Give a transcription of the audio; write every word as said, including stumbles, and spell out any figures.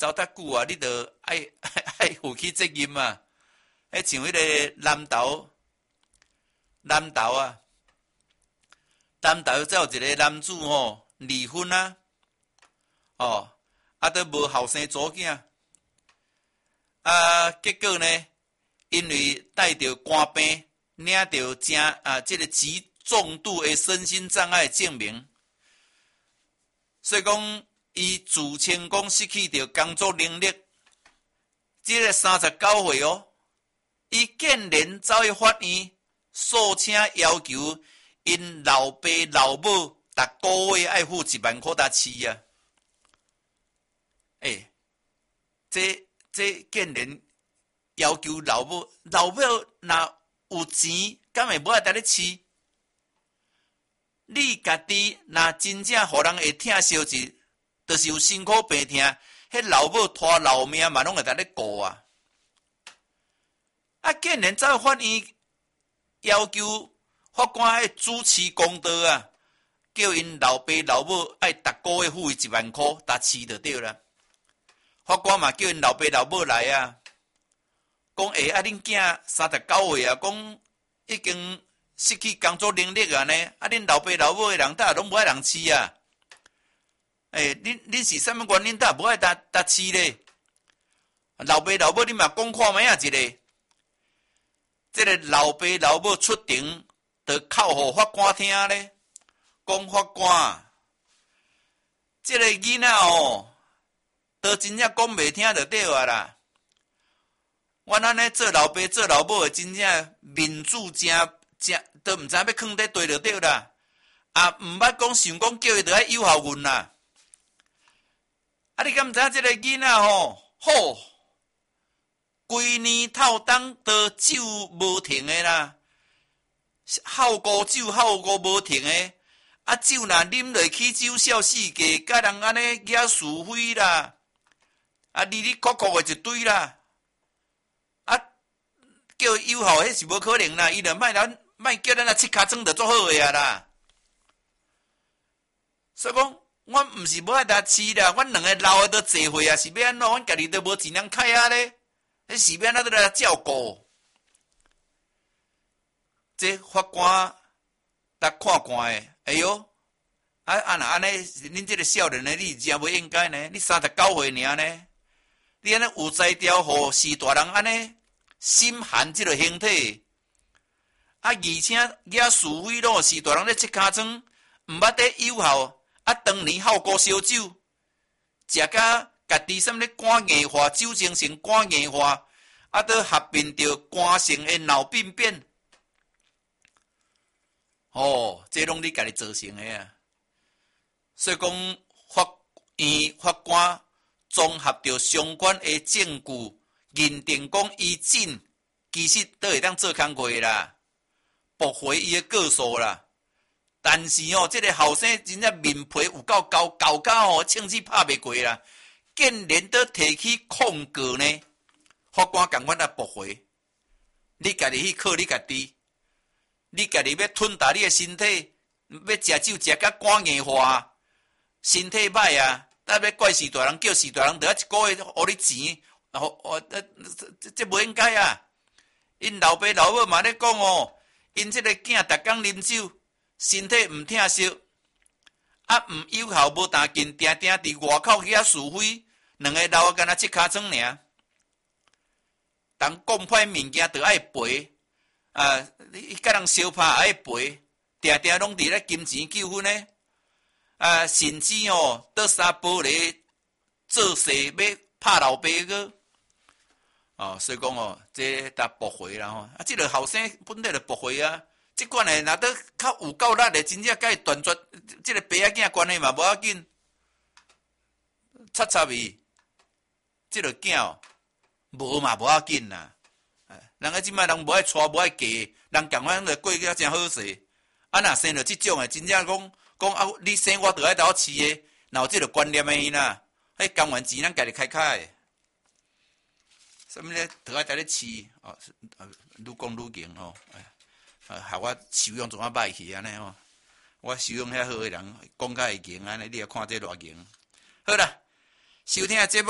走得久啊，你著爱爱负起责任嘛。迄像迄个南投，南投啊，南投才有一个男子吼离婚啊，哦，啊都无后生祖囝，啊结果呢，因为带着肝病，领着正啊这个极重度的身心障碍证明，所以讲伊自称讲失去着工作能力，这个三十九岁哦。伊竟然走去法院诉请要求因老爸老母逐个月爱付一万块搭饲啊！诶、欸，这这竟然要求老母老母若有钱，敢会无爱搭咧饲？你家己若真正互人会疼惜一，就是有辛苦病痛，迄老母拖老命嘛，拢会搭咧顾啊！啊！竟然走法院要求法官爱主持公道啊，叫因老爸老母爱逐个月付伊一万块搭饲就对了。法官嘛叫因老爸老母来啊，讲诶啊，恁囝三十九岁啊，讲已经失去工作能力啊呢，啊恁老爸老母诶人搭拢无爱人饲啊。诶、欸，恁恁是啥物原因搭无爱搭搭饲咧？老爸老母你嘛讲看卖啊一个。这个老爸老母出庭，就靠互法官听咧，讲法官，这个囡仔哦，都真正讲袂听就对啊啦。阮安尼做老爸做老母的，真正面子真真，都毋知要囥伫地就对啦。啊，毋捌讲想讲叫伊着爱有效阮啦。啊，你敢毋知影这个囡仔吼好？规年透冬都酒无停的啦，好高酒好高无停的，啊酒若啉落去酒笑死个，甲人安尼惹是非啦，啊哩哩哭哭的一堆啦，啊叫有效迄是无可能啦，伊着卖咱卖叫咱啊七骹装着做好个啊啦，所以讲，阮毋是无爱搭饲啦，阮两个老的都坐岁啊，是要安怎？阮家己都无钱通开啊咧。迄是要安怎来照顾？这法官搭看看诶，哎哟，啊啊那安尼，恁这个少年呢，你真袂应该呢？你三十九岁尔呢？你安尼有才调，互是大人安尼心寒这个形体，啊，而且惹是非咯，是大人咧切尻川，毋捌得有效，啊，当年好过烧酒，食甲。家己什么咧肝硬化，酒精性肝硬化，啊，都合并着肝性的脑病变，哦，这拢你家己造成的啊。所以讲，法院法官综合着相关的证据，认定讲伊真其实都会当做工课啦，驳回伊的告诉啦。但是哦，这个后生真正面皮有够厚，厚到哦，枪子拍袂过啦。竟然都提起控告呢？法官共阮来驳回，你家己去靠你家己，你家己要吞大你的身体，要食酒食甲肝硬化，身体歹啊！咱要怪是大人，叫是大人，得一个月互你钱，然后哦，这这这无应该啊！因老爸老母嘛咧讲哦，因这个囝逐工啉酒，身体毋疼惜。啊，毋有效，无当劲，定定伫外口遐是非，两个老干那七骹装尔。当讲歹物件，着爱赔啊！伊甲人相拍爱赔，定定拢伫咧金钱纠纷呢。啊，甚至哦，倒三玻璃做势要拍老爸个。哦，所以讲哦，这搭驳回啦吼，啊，即个后生本来就驳回啊。即款诶，若得较有够力诶，真正甲伊断绝即个爸仔囝关系嘛，无要紧，插插伊，即个囝哦，无嘛无要紧啦。人个即摆人无爱娶，无爱嫁，人共款着过得真好势。啊，若生着即种诶，真正讲讲啊，你生我着爱甲我饲诶，若有即个观念诶啦，迄甘愿钱咱家己开开。什么咧？着爱甲你饲哦，愈讲愈硬吼。啊，害我修养总啊歹去安尼吼，我修养遐好诶人，讲甲会硬安尼，你也看这偌硬。好啦，收听节目。